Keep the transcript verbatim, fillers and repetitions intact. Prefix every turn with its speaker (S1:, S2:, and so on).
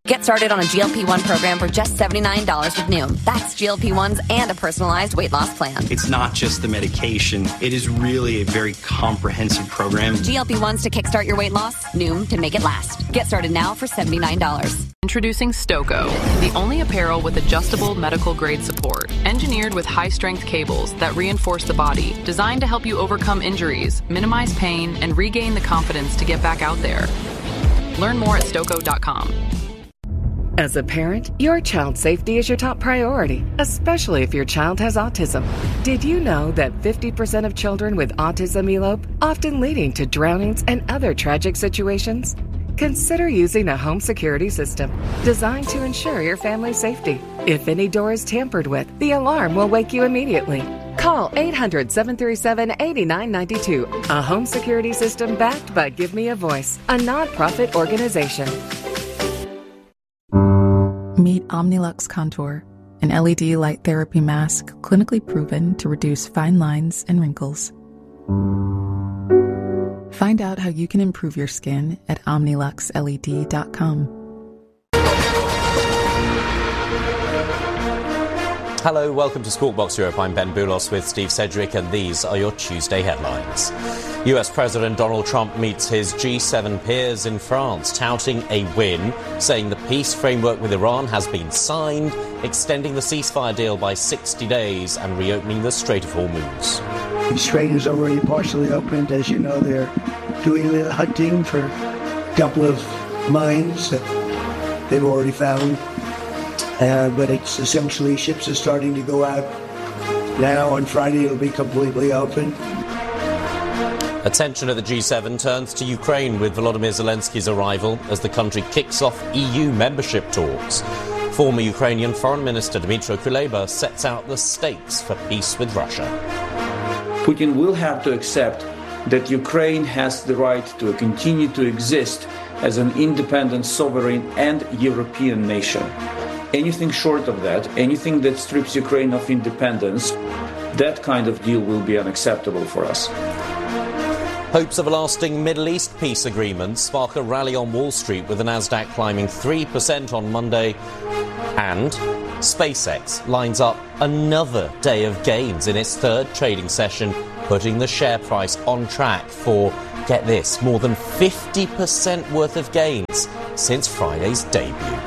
S1: Get started on a G L P one program for just seventy-nine dollars with Noom. That's G L P ones and a personalized weight loss plan.
S2: It's not just the medication. It is really a very comprehensive program.
S1: G L P ones to kickstart your weight loss. Noom to make it last. Get started now for seventy-nine dollars.
S3: Introducing Stoco, the only apparel with adjustable medical-grade support, engineered with high-strength cables that reinforce the body, designed to help you overcome injuries, minimize pain, and regain the confidence to get back out there. Learn more at stoco dot com.
S4: As a parent, your child's safety is your top priority, especially if your child has autism. Did you know that fifty percent of children with autism elope, often leading to drownings and other tragic situations? Consider using a home security system designed to ensure your family's safety. If any door is tampered with, the alarm will wake you immediately. Call eight hundred, seven three seven, eight nine nine two. A home security system backed by Give Me a Voice, a nonprofit organization.
S5: Meet Omnilux Contour, an L E D light therapy mask clinically proven to reduce fine lines and wrinkles. Find out how you can improve your skin at omnilux L E D dot com.
S6: Hello, welcome to Squawk Box Europe. I'm Ben Boulos with Steve Sedgwick, and these are your Tuesday headlines. U S President Donald Trump meets his G seven peers in France, touting a win, saying the peace framework with Iran has been signed, extending the ceasefire deal by sixty days and reopening the Strait of Hormuz.
S7: The strait is already partially opened. As you know, they're doing a little hunting for a couple of mines that they've already found. Uh, but it's essentially ships are starting to go out now. On Friday, it'll be completely open.
S6: Attention at the G seven turns to Ukraine with Volodymyr Zelensky's arrival as the country kicks off E U membership talks. Former Ukrainian Foreign Minister Dmytro Kuleba sets out the stakes for peace with Russia.
S8: Putin will have to accept that Ukraine has the right to continue to exist as an independent, sovereign, and European nation. Anything short of that, anything that strips Ukraine of independence, that kind of deal will be unacceptable for us.
S6: Hopes of a lasting Middle East peace agreement spark a rally on Wall Street with the Nasdaq climbing three percent on Monday. And SpaceX lines up another day of gains in its third trading session, putting the share price on track for, get this, more than fifty percent worth of gains since Friday's debut.